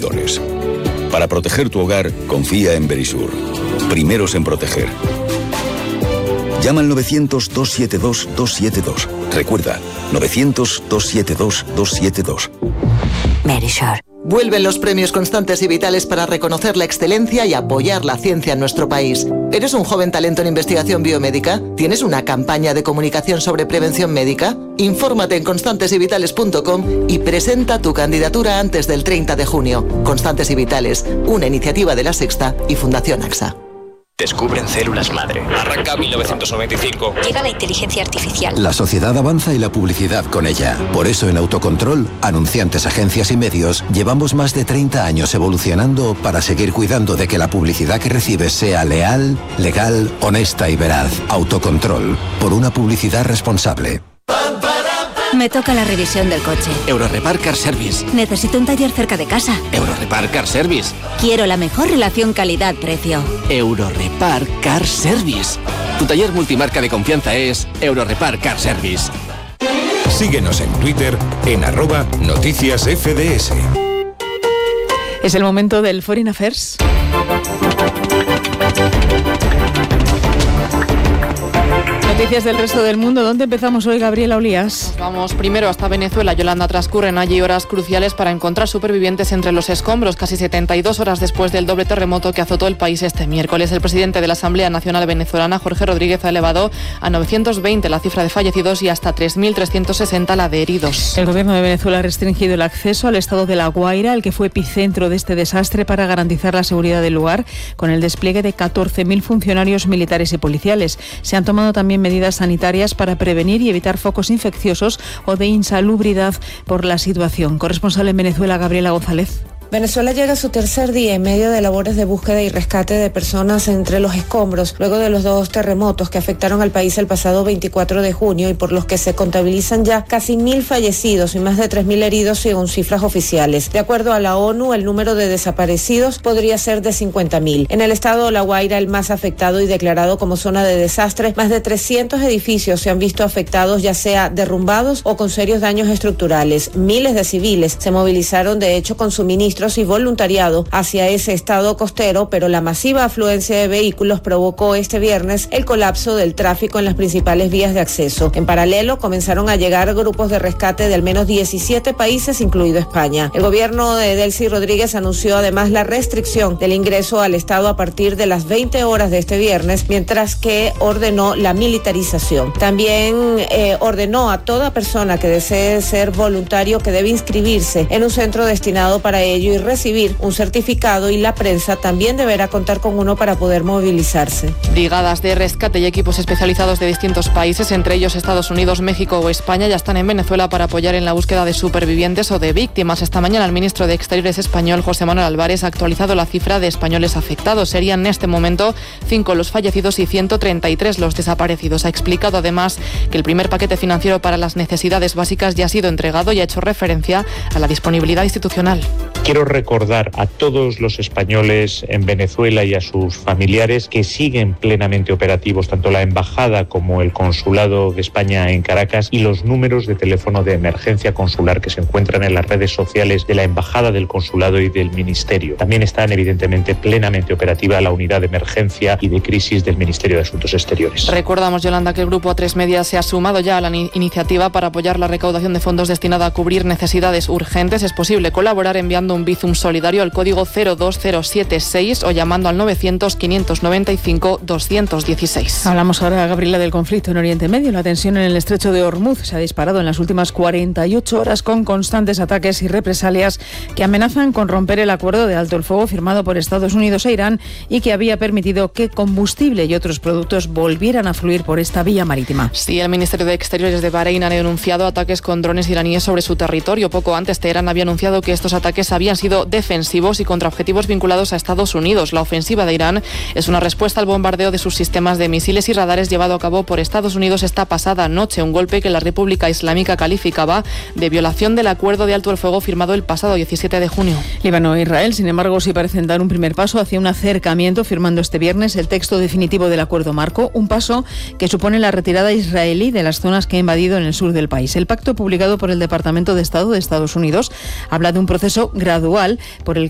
competidores. Para proteger tu hogar, confía en Verisur. Primeros en proteger. Llama al 900-272-272. Recuerda, 900-272-272. Verisur. Vuelven los premios Constantes y Vitales para reconocer la excelencia y apoyar la ciencia en nuestro país. ¿Eres un joven talento en investigación biomédica? ¿Tienes una campaña de comunicación sobre prevención médica? Infórmate en constantesyvitales.com y presenta tu candidatura antes del 30 de junio. Constantes y Vitales, una iniciativa de La Sexta y Fundación AXA. Descubren células madre. Arranca 1995. Llega la inteligencia artificial. La sociedad avanza y la publicidad con ella. Por eso en Autocontrol, anunciantes, agencias y medios, llevamos más de 30 años evolucionando para seguir cuidando de que la publicidad que recibes sea leal, legal, honesta y veraz. Autocontrol, por una publicidad responsable. Me toca la revisión del coche. Eurorepar Car Service. Necesito un taller cerca de casa. Eurorepar Car Service. Quiero la mejor relación calidad-precio. Eurorepar Car Service. Tu taller multimarca de confianza es Eurorepar Car Service. Síguenos en Twitter en @noticiasfds. Es el momento del Foreign Affairs. Noticias del resto del mundo. ¿Dónde empezamos hoy, Gabriela Olías? Vamos primero hasta Venezuela, Yolanda. Transcurren allí horas cruciales para encontrar supervivientes entre los escombros, casi 72 horas después del doble terremoto que azotó el país este miércoles. El presidente de la Asamblea Nacional Venezolana, Jorge Rodríguez, ha elevado a 920 la cifra de fallecidos y hasta 3.360 la de heridos. El gobierno de Venezuela ha restringido el acceso al estado de La Guaira, el que fue epicentro de este desastre, para garantizar la seguridad del lugar, con el despliegue de 14.000 funcionarios militares y policiales. Se han tomado también medidas sanitarias para prevenir y evitar focos infecciosos o de insalubridad por la situación. Corresponsal en Venezuela, Gabriela González. Venezuela llega a su tercer día en medio de labores de búsqueda y rescate de personas entre los escombros, luego de los 2 terremotos que afectaron al país el pasado 24 de junio y por los que se contabilizan ya casi 1.000 fallecidos y más de 3.000 heridos según cifras oficiales. De acuerdo a la ONU, el número de desaparecidos podría ser de 50.000. En el estado de La Guaira, el más afectado y declarado como zona de desastre, más de 300 edificios se han visto afectados, ya sea derrumbados o con serios daños estructurales. Miles de civiles se movilizaron, de hecho, con suministros y voluntariado hacia ese estado costero, pero la masiva afluencia de vehículos provocó este viernes el colapso del tráfico en las principales vías de acceso. En paralelo, comenzaron a llegar grupos de rescate de al menos 17 países, incluido España. El gobierno de Delcy Rodríguez anunció además la restricción del ingreso al estado a partir de las 20 horas de este viernes, mientras que ordenó la militarización. También ordenó a toda persona que desee ser voluntario que debe inscribirse en un centro destinado para ello y recibir un certificado, y la prensa también deberá contar con uno para poder movilizarse. Brigadas de rescate y equipos especializados de distintos países, entre ellos Estados Unidos, México o España, ya están en Venezuela para apoyar en la búsqueda de supervivientes o de víctimas. Esta mañana el ministro de Exteriores español, José Manuel Álvarez, ha actualizado la cifra de españoles afectados. Serían en este momento 5 los fallecidos y 133 los desaparecidos. Ha explicado además que el primer paquete financiero para las necesidades básicas ya ha sido entregado y ha hecho referencia a la disponibilidad institucional. Quiero recordar a todos los españoles en Venezuela y a sus familiares que siguen plenamente operativos tanto la Embajada como el Consulado de España en Caracas, y los números de teléfono de emergencia consular que se encuentran en las redes sociales de la Embajada, del Consulado y del Ministerio. También están evidentemente plenamente operativa la unidad de emergencia y de crisis del Ministerio de Asuntos Exteriores. Recordamos, Yolanda, que el Grupo A3 Media se ha sumado ya a la iniciativa para apoyar la recaudación de fondos destinada a cubrir necesidades urgentes. Es posible colaborar enviando un Bizum solidario al código 02076 o llamando al 900-595-216. Hablamos ahora, Gabriela, del conflicto en Oriente Medio. La tensión en el estrecho de Hormuz se ha disparado en las últimas 48 horas con constantes ataques y represalias que amenazan con romper el acuerdo de alto el fuego firmado por Estados Unidos e Irán y que había permitido que combustible y otros productos volvieran a fluir por esta vía marítima. Sí, el Ministerio de Exteriores de Bahrein ha denunciado ataques con drones iraníes sobre su territorio. Poco antes, Teherán había anunciado que estos ataques habían sido defensivos y contra objetivos vinculados a Estados Unidos. La ofensiva de Irán es una respuesta al bombardeo de sus sistemas de misiles y radares llevado a cabo por Estados Unidos esta pasada noche, un golpe que la República Islámica calificaba de violación del acuerdo de alto el fuego firmado el pasado 17 de junio. Líbano e Israel, sin embargo, sí parecen dar un primer paso hacia un acercamiento, firmando este viernes el texto definitivo del acuerdo marco, un paso que supone la retirada israelí de las zonas que ha invadido en el sur del país. El pacto, publicado por el Departamento de Estado de Estados Unidos, habla de un proceso gradual por el